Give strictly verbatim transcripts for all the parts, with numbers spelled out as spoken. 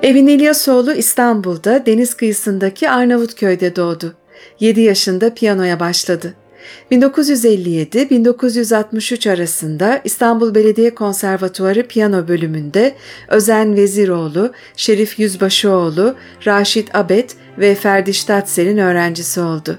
Evin İlyasoğlu İstanbul'da deniz kıyısındaki Arnavutköy'de doğdu. yedi yaşında piyanoya başladı. bin dokuz yüz elli yedi - bin dokuz yüz altmış üç arasında İstanbul Belediye Konservatuarı piyano bölümünde Özen Veziroğlu, Şerif Yüzbaşıoğlu, Raşit Abed ve Ferdi Ştatser'in öğrencisi oldu.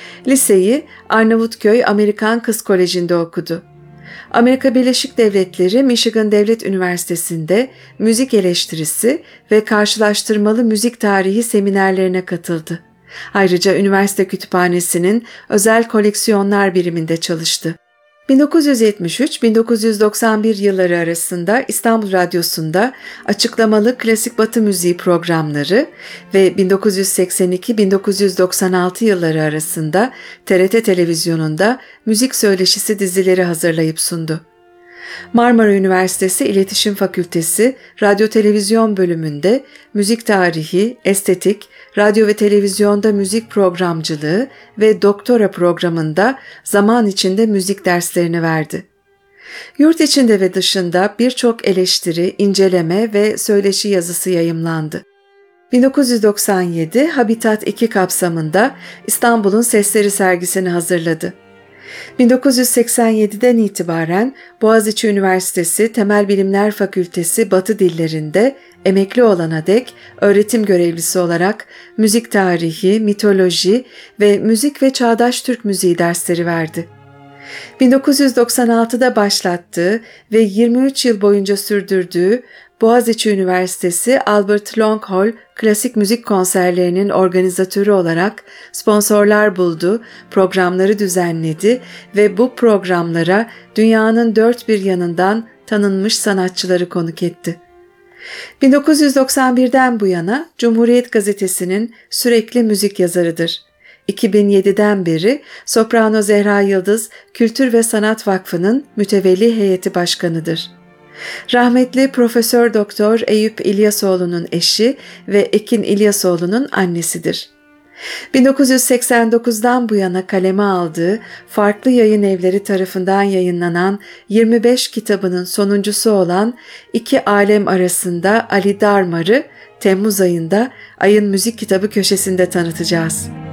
Liseyi Arnavutköy Amerikan Kız Koleji'nde okudu. Amerika Birleşik Devletleri Michigan Devlet Üniversitesi'nde müzik eleştirisi ve karşılaştırmalı müzik tarihi seminerlerine katıldı. Ayrıca üniversite kütüphanesinin özel koleksiyonlar biriminde çalıştı. bin dokuz yüz yetmiş üç - bin dokuz yüz doksan bir yılları arasında İstanbul Radyosu'nda açıklamalı klasik batı müziği programları ve bin dokuz yüz seksen iki - bin dokuz yüz doksan altı yılları arasında T R T Televizyonu'nda müzik söyleşisi dizileri hazırlayıp sundu. Marmara Üniversitesi İletişim Fakültesi Radyo Televizyon bölümünde müzik tarihi, estetik, radyo ve televizyonda müzik programcılığı ve doktora programında zaman içinde müzik derslerini verdi. Yurt içinde ve dışında birçok eleştiri, inceleme ve söyleşi yazısı yayımlandı. bin dokuz yüz doksan yedi Habitat iki kapsamında İstanbul'un Sesleri sergisini hazırladı. bin dokuz yüz seksen yediden itibaren Boğaziçi Üniversitesi Temel Bilimler Fakültesi Batı Dillerinde emekli olana dek öğretim görevlisi olarak müzik tarihi, mitoloji ve müzik ve çağdaş Türk müziği dersleri verdi. bin dokuz yüz doksan altıda başlattığı ve yirmi üç yıl boyunca sürdürdüğü Boğaziçi Üniversitesi Albert Long Hall klasik müzik konserlerinin organizatörü olarak sponsorlar buldu, programları düzenledi ve bu programlara dünyanın dört bir yanından tanınmış sanatçıları konuk etti. bin dokuz yüz doksan birden bu yana Cumhuriyet Gazetesi'nin sürekli müzik yazarıdır. iki bin yediden beri Soprano Zehra Yıldız Kültür ve Sanat Vakfı'nın mütevelli heyeti başkanıdır. Rahmetli Profesör Doktor Eyüp İlyasoğlu'nun eşi ve Ekin İlyasoğlu'nun annesidir. bin dokuz yüz seksen dokuzdan bu yana kaleme aldığı farklı yayın evleri tarafından yayınlanan yirmi beş kitabının sonuncusu olan İki Alem Arasında Ali Darmar'ı Temmuz ayında Ayın Müzik Kitabı köşesinde tanıtacağız.